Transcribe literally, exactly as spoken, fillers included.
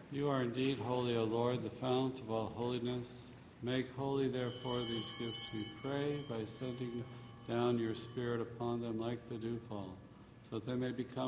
You are indeed holy, O Lord, the fount of all holiness. Make holy, therefore, these gifts, we pray, by sending down your Spirit upon them like the dewfall, so that they may become